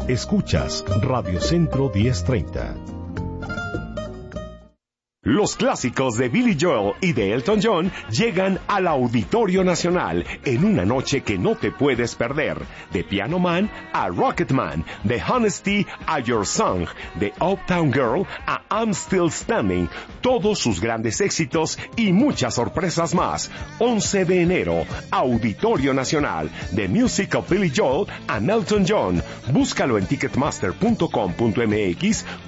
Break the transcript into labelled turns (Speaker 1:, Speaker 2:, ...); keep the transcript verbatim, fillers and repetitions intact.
Speaker 1: Escuchas Radio Centro diez treinta.
Speaker 2: Los clásicos de Billy Joel y de Elton John llegan al Auditorio Nacional en una noche que no te puedes perder. De Piano Man a Rocket Man, de Honesty a Your Song, de Uptown Girl a I'm Still Standing, todos sus grandes éxitos y muchas sorpresas más. once de enero, Auditorio Nacional, The Music of Billy Joel and Elton John. Búscalo en ticketmaster punto com punto m x